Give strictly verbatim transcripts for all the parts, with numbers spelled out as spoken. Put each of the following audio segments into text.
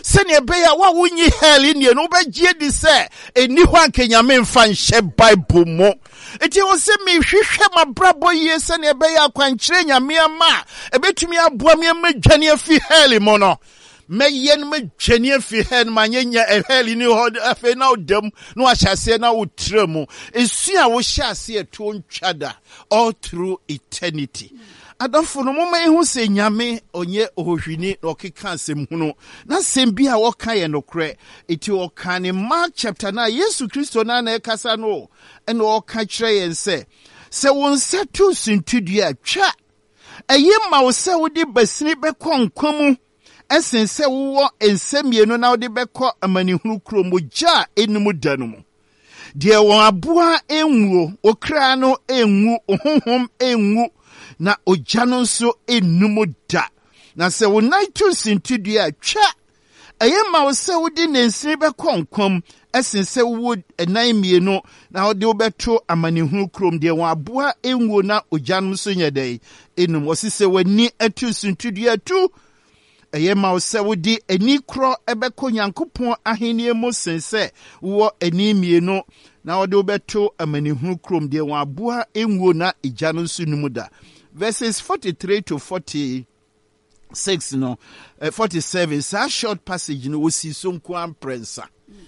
Sene beya wa wunyi hell in ye no be je di se eni ho anka nyame mfa nhye Bible mo. Eti wo se me hwehwe mabrabo ye sene beya kwankyere nyame ama ebetumi aboa me madwane afi hell mo no. Me yen me dwane afi hell ma nyenya hell ni ho afi na odam no ahyase na utremu. Esu a wo hyase eto ntwada all through eternity. Adamfo no moma ehu se nyame onye ohwini okeka asem hunu na sem bi a woka ye nokre eti woka ne Mark chapter na Yesu Kristo na na ekasa no ene woka kire yen se se won setu sintudua twa eye ma wo se wodi basini bekọ nkwamu esen se wo ensemienu na wodi bekọ amanihunu kromo ja enum danu mu de won aboa enwuo okra no enwu ohonhom enwu na ojano nso enum da na se wo naitu sintudua twa eye ma wo se wodi nensini bekọ nkwam esen se wo enan mienu na wode obeto amanihunu krom de won aboa enwuo na ojano nso nyedai enum osise wani atu sintudua tu eye ma wo se wodi ani kro ebekọ Nyankopon ahenie mo sense wo ani mienu na wode obeto amanihunu krom de won aboa enwuo na ejano nso numu da. Verses forty-three to forty-six, no, uh, forty-seven. It's a short passage. No, we see some kwan prensa.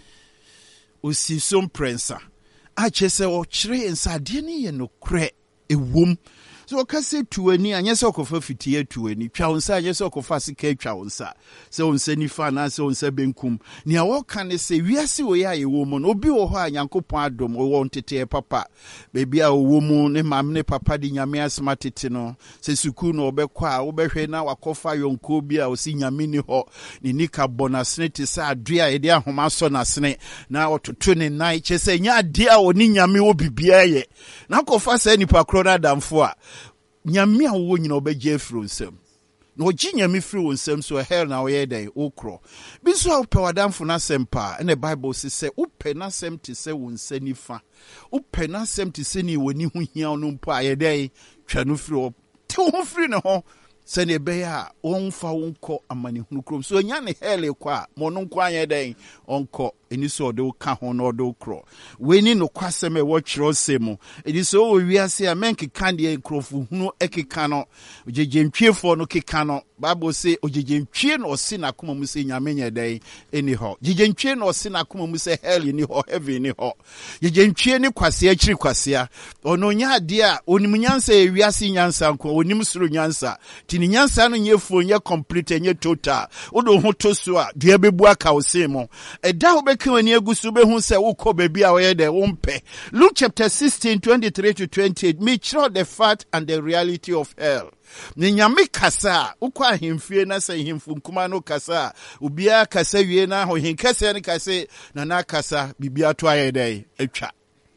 We see some prensa. I just say, "Oh, chre and sardini ye no kre a womb." So I can say to any, and yes, I can fifty year to any. Chaunsa, yes, I can fast cake chaunsa. So on seni fana, so on sebenkum. Nia what can they say? We are see we are a woman. Obi oha yanko padom or wanted to papa. Baby a woman, ne mamne papa di nyamea smartitino. Se sukuno obekwa, obehwe na wakofa yonkobia o si nyamini ho. Ni nika bonasne ti sa adria edia homaso na sne. Na otutune nai. Chese nya dia o ni nyami obibia ye. Na kofa se ni pakrona damfoa. Nyame a wo nyina obegye afro nsem no ogye nyame firi nsem so hell na we dey okro bi so ope wadamfo na sempa na Bible se ope na sem te se wo nsanifa ope na sem te se ni woni hu hia no mpo aye dey twa no firi te ho firi ne ho se ne be ya onfa wonko amane hunu krom so nya ne hell kwa mo no nko aye dey onko eni so de ka ho no de okro we ni no kwasem e wo kyerɛ semu edi so o wiase a menke kan de nkrofu hunu ekeka no jejentwiefo no keka no Bible say ojejentwie no osi na koma mu se nyame nya dai eni ho jejentwie no osi na koma mu se hell ni ho heaven ni ho jejentwie ni kwase akiri kwase ono nya de a onim nyansa e wiase nyansa nko onim suru nyansa tini nyansa no nyefo nya complete nya total odo ho to so a dua bebu aka osemo eda ho bekani agusu be hu se wokọ baby a we de wompe. Luke chapter sixteen twenty-three to twenty-eight me show the fact and the reality of hell. Ni nyame kasa ukwa ahemfie na se hemfu nkuma no kasa ubia kasa wie na ho henkasa ne kasa na na kasa bibia to ayedai atwa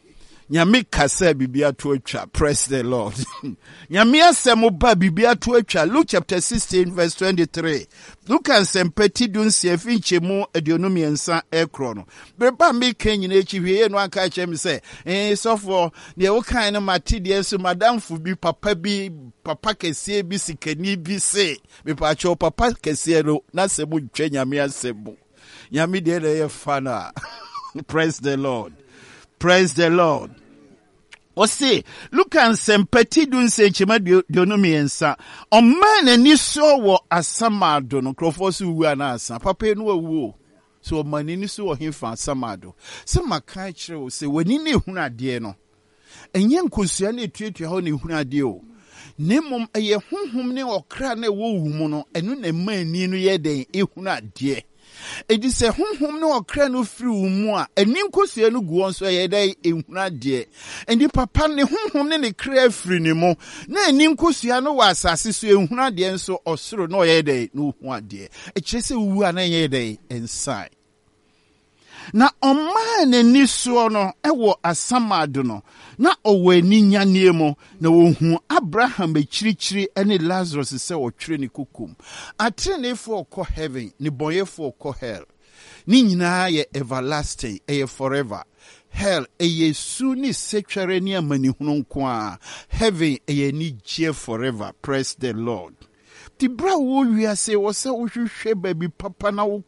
nyame kasa bibia to atwa. Praise the Lord. Nyame asem ba bibia to atwa. Luke chapter sixteen verse twenty-three. Luke and sempeti dun se finche mu aduonu miensa ekro no beba me kan nyina echiwie no aka chem se eh so for de wo kan no mate de so madam fu bi papa bi papa kese bi sikani bi se me pa cho papa kese no na se mu twa nyame asem nyame de de fana. Praise the Lord. Praise the Lord. Ose, look and sempeti dun se chema diono miensa. O man ni so wo asamado no krofosu wu anasa. Papa no wu. So man ni so wo himfa asamado. Se maka kire wo se wani ne hunu ade no. Enye nkosua na etuatua ho ne hunu ade o. Nemom eye honhom ne okra na wo wu mu no, enu na mani no ye den ehunu ade. Edi se honhom no okra no firi umu a eni nkosua no guo nso ye dai ehuna de endi papa ne honhom ne ne kra firi ne mo na eni nkosua no wa asase so ehuna de nso osoro no ye dai no hu ade e kire se wu a na ye dai inside na ọma na ni so no ewo asamado no na owo ani nyane mu na wohu Abraham ekirikyiri ene Lazarus se otwere ne kokum atrenefo ko heaven ni boyefo ko hell ni nyina ye everlasting e forever hell e su ni setwere ni amani hunu nko a heaven e ni je forever. Praise the Lord. Ti bra wo wiase wo se wo hwehwe baby papa na wo